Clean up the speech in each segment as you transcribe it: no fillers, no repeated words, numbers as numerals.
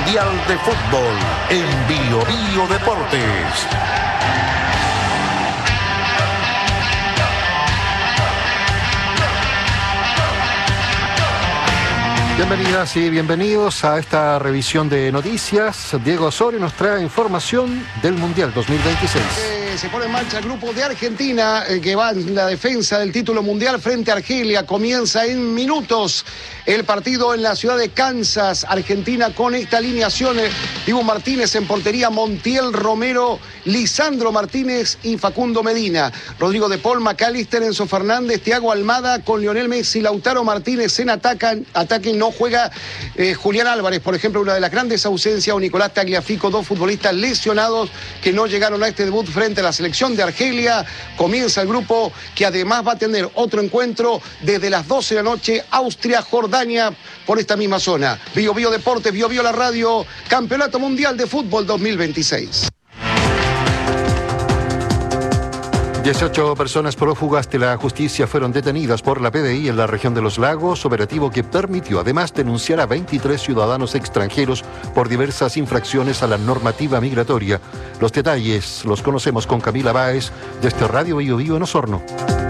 Mundial de Fútbol en Bio Bio Deportes. Bienvenidas y bienvenidos a esta revisión de noticias. Diego Osorio nos trae información del Mundial 2026. Se pone en marcha el grupo de Argentina que va en la defensa del título mundial frente a Argelia. Comienza en minutos el partido en la ciudad de Kansas. Argentina con esta alineación: Dibu Martínez en portería, Montiel, Romero, Lisandro Martínez y Facundo Medina. Rodrigo de Paul, McAllister, Enzo Fernández, Thiago Almada con Lionel Messi, Lautaro Martínez en ataque. No juega Julián Álvarez, por ejemplo, una de las grandes ausencias, o Nicolás Tagliafico, dos futbolistas lesionados que no llegaron a este debut frente a la selección de Argelia. Comienza el grupo que además va a tener otro encuentro desde las 12 de la noche, Austria-Jordania, por esta misma zona. Bio Bio Deportes, Bio Bio la radio, Campeonato Mundial de Fútbol 2026. 18 personas prófugas de la justicia fueron detenidas por la PDI en la región de Los Lagos, operativo que permitió además denunciar a 23 ciudadanos extranjeros por diversas infracciones a la normativa migratoria. Los detalles los conocemos con Camila Báez desde Radio Bio Bio en Osorno.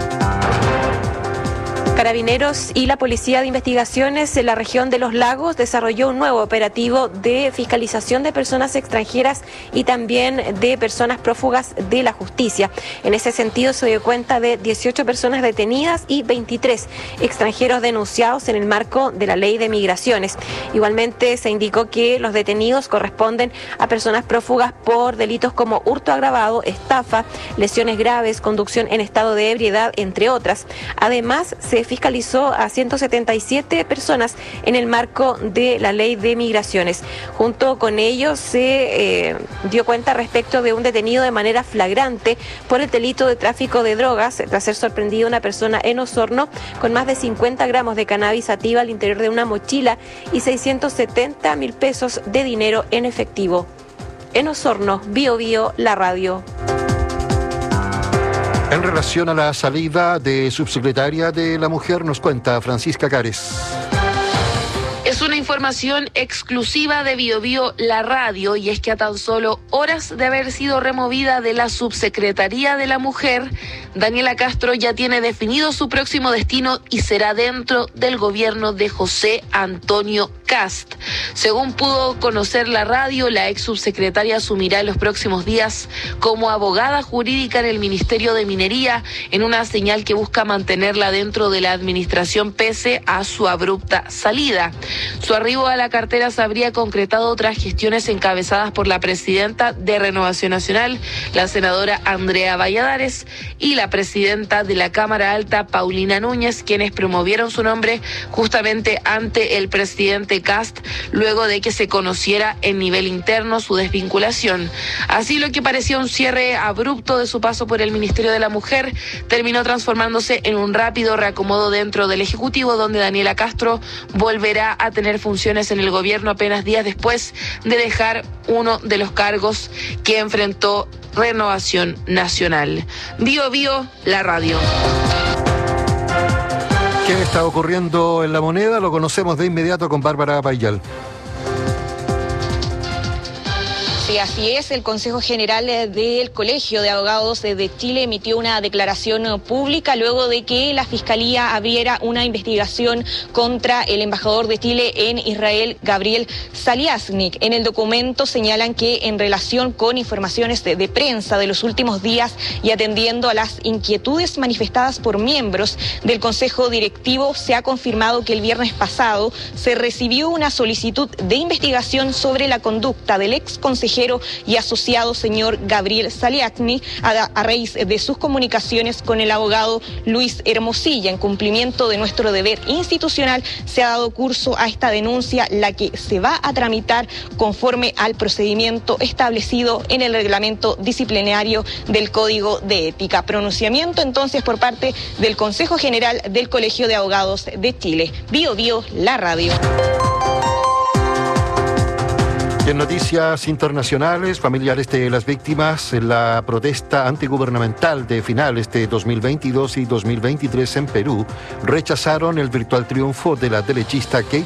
Carabineros y la Policía de Investigaciones en la región de Los Lagos desarrolló un nuevo operativo de fiscalización de personas extranjeras y también de personas prófugas de la justicia. En ese sentido se dio cuenta de 18 personas detenidas y 23 extranjeros denunciados en el marco de la Ley de Migraciones. Igualmente se indicó que los detenidos corresponden a personas prófugas por delitos como hurto agravado, estafa, lesiones graves, conducción en estado de ebriedad, entre otras. Además, se fiscalizó a 177 personas en el marco de la Ley de Migraciones. Junto con ellos se dio cuenta respecto de un detenido de manera flagrante por el delito de tráfico de drogas, tras ser sorprendida una persona en Osorno con más de 50 gramos de cannabis sativa al interior de una mochila y 670.000 pesos de dinero en efectivo. En Osorno, Bio Bio, la radio. En relación a la salida de subsecretaria de la Mujer, nos cuenta Francisca Cares. Es una información exclusiva de Bio Bio la radio, y es que a tan solo horas de haber sido removida de la Subsecretaría de la Mujer, Daniela Castro ya tiene definido su próximo destino y será dentro del gobierno de José Antonio Kast. Según pudo conocer la radio, la ex subsecretaria asumirá en los próximos días como abogada jurídica en el Ministerio de Minería, en una señal que busca mantenerla dentro de la administración pese a su abrupta salida. Su arribo a la cartera se habría concretado tras gestiones encabezadas por la presidenta de Renovación Nacional, la senadora Andrea Valladares, y la presidenta de la Cámara Alta, Paulina Núñez, quienes promovieron su nombre justamente ante el presidente Kast, luego de que se conociera en nivel interno su desvinculación. Así, lo que parecía un cierre abrupto de su paso por el Ministerio de la Mujer terminó transformándose en un rápido reacomodo dentro del Ejecutivo, donde Daniela Castro volverá a tener funciones en el gobierno apenas días después de dejar uno de los cargos que enfrentó Renovación Nacional. Bio Bio, la radio. ¿Qué está ocurriendo en La Moneda? Lo conocemos de inmediato con Bárbara Payal. Sí, así es. El Consejo General del Colegio de Abogados de Chile emitió una declaración pública luego de que la Fiscalía abriera una investigación contra el embajador de Chile en Israel, Gabriel Saliasnik. En el documento señalan que en relación con informaciones de prensa de los últimos días y atendiendo a las inquietudes manifestadas por miembros del Consejo Directivo, se ha confirmado que el viernes pasado se recibió una solicitud de investigación sobre la conducta del ex consejero y asociado señor Gabriel Saliasnik a raíz de sus comunicaciones con el abogado Luis Hermosilla. En cumplimiento de nuestro deber institucional, se ha dado curso a esta denuncia, la que se va a tramitar conforme al procedimiento establecido en el reglamento disciplinario del Código de Ética. Pronunciamiento entonces por parte del Consejo General del Colegio de Abogados de Chile. Bio Bio, la radio. Y en noticias internacionales, familiares de las víctimas en la protesta antigubernamental de finales de 2022 y 2023 en Perú rechazaron el virtual triunfo de la derechista Keiko